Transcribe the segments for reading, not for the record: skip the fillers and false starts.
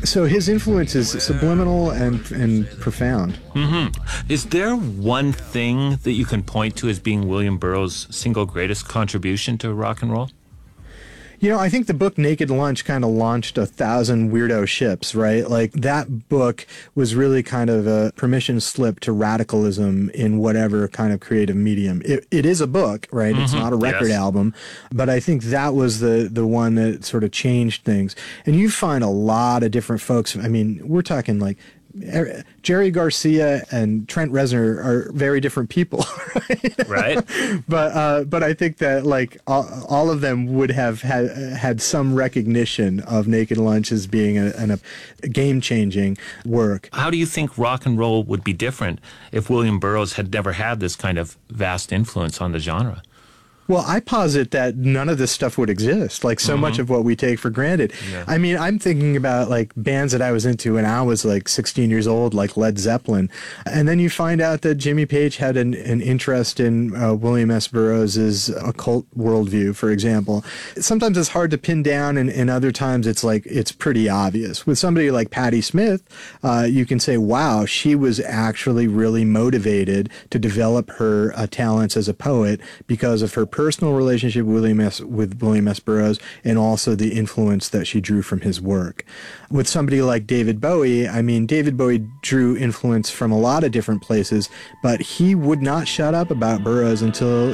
So his influence is subliminal and profound. Is there one thing that you can point to as being William Burroughs' single greatest contribution to rock and roll? You know, I think the book Naked Lunch kind of launched 1,000 weirdo ships, right? Like, that book was really kind of a permission slip to radicalism in whatever kind of creative medium. It is a book, right? It's not a record album, but I think that was the one that sort of changed things. And you find a lot of different folks. I mean, we're talking like Jerry Garcia and Trent Reznor are very different people, right? But I think that like all of them would have had some recognition of Naked Lunch as being a game-changing work. How do you think rock and roll would be different if William Burroughs had never had this kind of vast influence on the genre? Well, I posit that none of this stuff would exist, like so much of what we take for granted. Yeah. I mean, I'm thinking about like bands that I was into when I was like 16 years old, like Led Zeppelin. And then you find out that Jimmy Page had an interest in William S. Burroughs' occult worldview, for example. Sometimes it's hard to pin down, and other times it's like, it's pretty obvious. With somebody like Patti Smith, you can say, wow, she was actually really motivated to develop her talents as a poet because of her personal relationship with William S. Burroughs, and also the influence that she drew from his work. With somebody like David Bowie, I mean, David Bowie drew influence from a lot of different places, but he would not shut up about Burroughs until,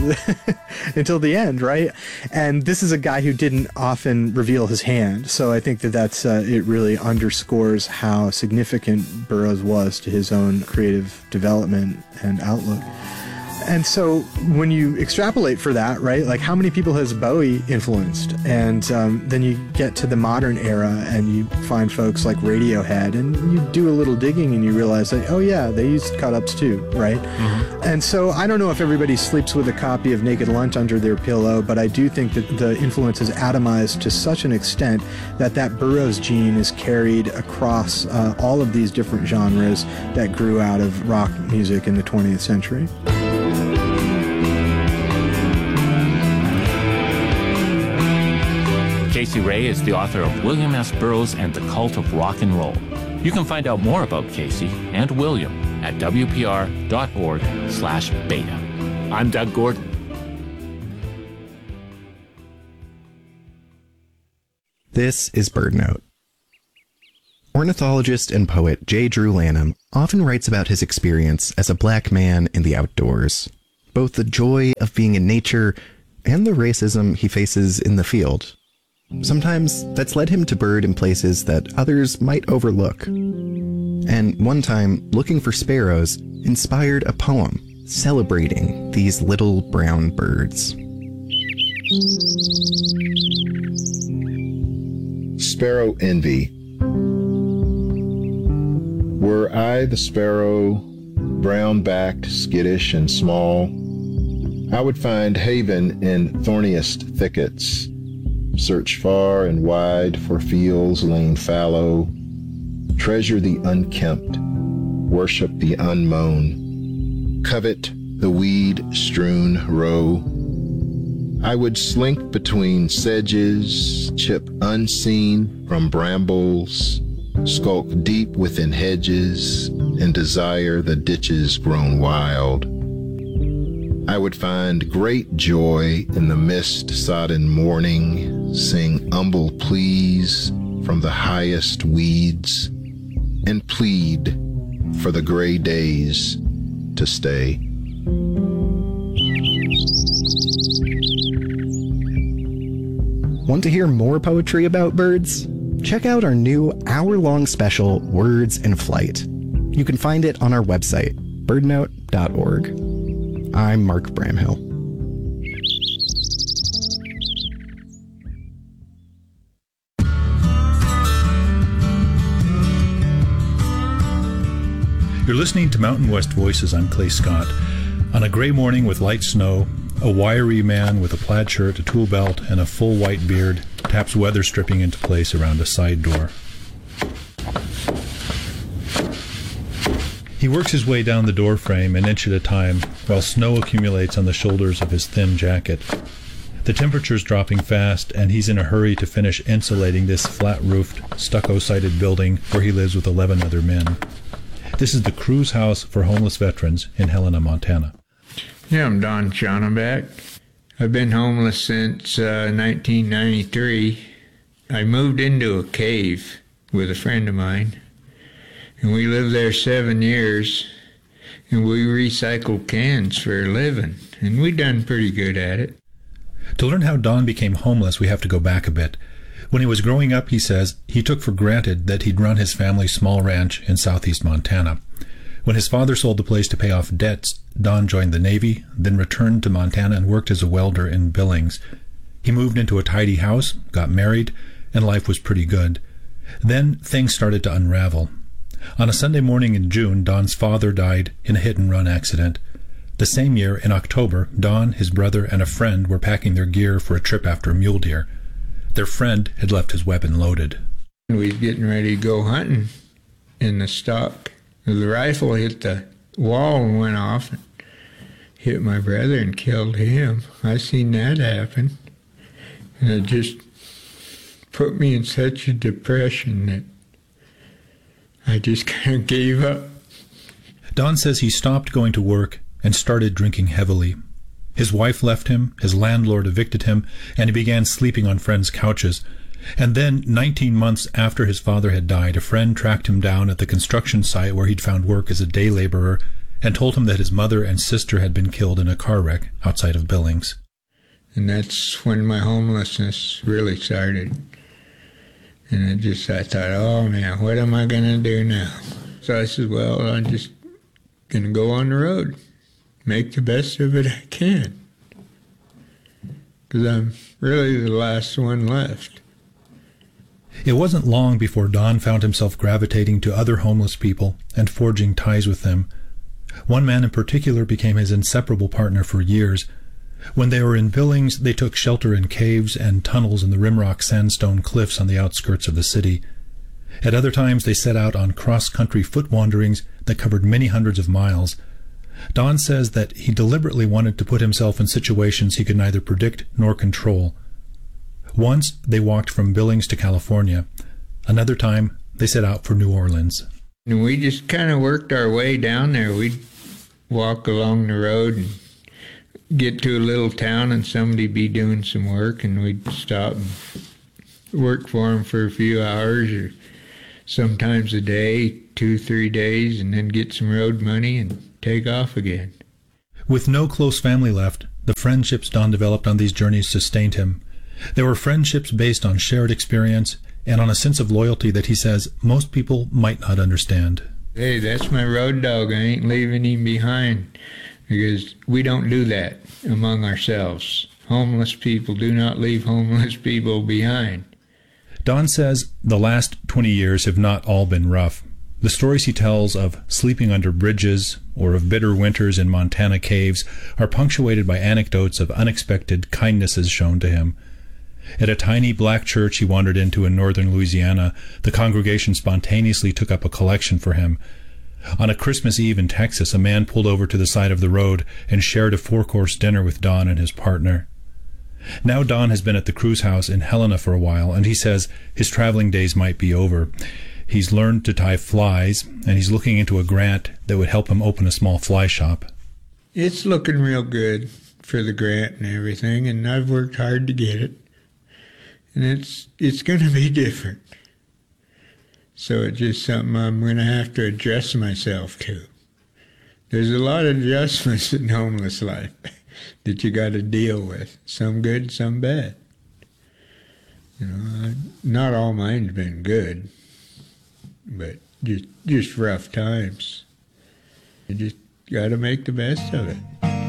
until the end, right? And this is a guy who didn't often reveal his hand. So I think that's it really underscores how significant Burroughs was to his own creative development and outlook. And so when you extrapolate for that, right, like how many people has Bowie influenced? And then you get to the modern era and you find folks like Radiohead, and you do a little digging and you realize that, oh yeah, they used cut-ups too, right? And so I don't know if everybody sleeps with a copy of Naked Lunch under their pillow, but I do think that the influence is atomized to such an extent that Burroughs gene is carried across all of these different genres that grew out of rock music in the 20th century. Casey Ray is the author of William S. Burroughs and the Cult of Rock and Roll. You can find out more about Casey and William at wpr.org/beta. I'm Doug Gordon. This is BirdNote. Ornithologist and poet J. Drew Lanham often writes about his experience as a black man in the outdoors, both the joy of being in nature and the racism he faces in the field. Sometimes that's led him to bird in places that others might overlook. And one time, looking for sparrows inspired a poem celebrating these little brown birds. Sparrow Envy. Were I the sparrow, brown-backed, skittish, and small, I would find haven in thorniest thickets, search far and wide for fields lain fallow, treasure the unkempt, worship the unmown, covet the weed-strewn row. I would slink between sedges, chip unseen from brambles, skulk deep within hedges, and desire the ditches grown wild. I would find great joy in the mist-sodden morning, sing humble pleas from the highest weeds, and plead for the gray days to stay. Want to hear more poetry about birds? Check out our new hour-long special, Words in Flight. You can find it on our website, birdnote.org. I'm Mark Bramhill. You're listening to Mountain West Voices. I'm Clay Scott. On a gray morning with light snow, a wiry man with a plaid shirt, a tool belt, and a full white beard taps weather stripping into place around a side door. He works his way down the door frame an inch at a time while snow accumulates on the shoulders of his thin jacket. The temperature's dropping fast, and he's in a hurry to finish insulating this flat-roofed, stucco-sided building where he lives with 11 other men. This is the Cruz House for Homeless Veterans in Helena, Montana. Yeah, I'm Don Schonenbeck. I've been homeless since 1993. I moved into a cave with a friend of mine, and we lived there 7 years, and we recycled cans for a living, and we done pretty good at it. To learn how Don became homeless, we have to go back a bit. When he was growing up, he says, he took for granted that he'd run his family's small ranch in southeast Montana. When his father sold the place to pay off debts, Don joined the Navy, then returned to Montana and worked as a welder in Billings. He moved into a tidy house, got married, and life was pretty good. Then things started to unravel. On a Sunday morning in June, Don's father died in a hit-and-run accident. The same year, in October, Don, his brother, and a friend were packing their gear for a trip after a mule deer. Their friend had left his weapon loaded. We was getting ready to go hunting in the stock. The rifle hit the wall and went off and hit my brother and killed him. I seen that happen. And it just put me in such a depression that I just kind of gave up. Don says he stopped going to work and started drinking heavily. His wife left him, his landlord evicted him, and he began sleeping on friends' couches. And then, 19 months after his father had died, a friend tracked him down at the construction site where he'd found work as a day laborer and told him that his mother and sister had been killed in a car wreck outside of Billings. And that's when my homelessness really started. And I thought, oh man, what am I going to do now? So I said, well, I'm just going to go on the road, make the best of it I can. Because I'm really the last one left. It wasn't long before Don found himself gravitating to other homeless people and forging ties with them. One man in particular became his inseparable partner for years. When they were in Billings, they took shelter in caves and tunnels in the rimrock sandstone cliffs on the outskirts of the city. At other times, they set out on cross-country foot wanderings that covered many hundreds of miles. Don says that he deliberately wanted to put himself in situations he could neither predict nor control. Once, they walked from Billings to California. Another time, they set out for New Orleans. And we just kind of worked our way down there. We'd walk along the road and get to a little town and somebody be doing some work, and we'd stop and work for them for a few hours or sometimes a day, 2-3 days, and then get some road money and take off again. With no close family left, the friendships Don developed on these journeys sustained him. They were friendships based on shared experience and on a sense of loyalty that he says most people might not understand. Hey, that's my road dog. I ain't leaving him behind, because we don't do that among ourselves. Homeless people do not leave homeless people behind. Don says the last 20 years have not all been rough. The stories he tells of sleeping under bridges or of bitter winters in Montana caves are punctuated by anecdotes of unexpected kindnesses shown to him. At a tiny black church he wandered into in northern Louisiana, the congregation spontaneously took up a collection for him. On a Christmas Eve in Texas, a man pulled over to the side of the road and shared a 4-course dinner with Don and his partner. Now Don has been at the Cruz House in Helena for a while, and he says his traveling days might be over. He's learned to tie flies, and he's looking into a grant that would help him open a small fly shop. It's looking real good for the grant and everything, and I've worked hard to get it. And it's going to be different. So it's just something I'm going to have to adjust myself to. There's a lot of adjustments in homeless life that you got to deal with. Some good, some bad. You know, not all mine's been good, but just rough times. You just got to make the best of it.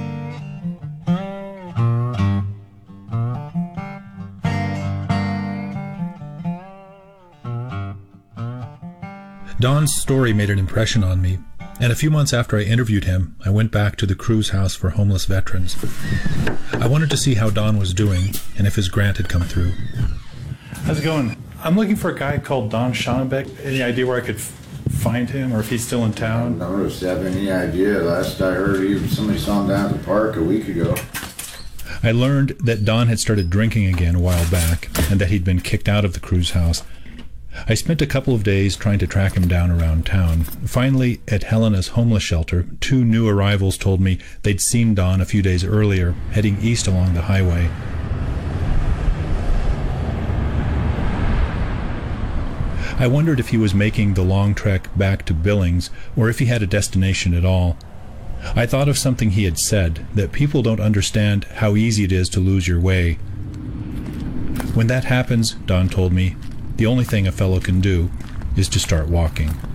Don's story made an impression on me, and a few months after I interviewed him, I went back to the Cruz House for Homeless Veterans. I wanted to see how Don was doing and if his grant had come through. How's it going? I'm looking for a guy called Don Schonenbeck. Any idea where I could find him, or if he's still in town? I don't notice you have any idea. Last I heard, somebody saw him down at the park a week ago. I learned that Don had started drinking again a while back and that he'd been kicked out of the cruise house. I spent a couple of days trying to track him down around town. Finally, at Helena's homeless shelter, 2 new arrivals told me they'd seen Don a few days earlier, heading east along the highway. I wondered if he was making the long trek back to Billings, or if he had a destination at all. I thought of something he had said, that people don't understand how easy it is to lose your way. When that happens, Don told me, the only thing a fellow can do is to start walking.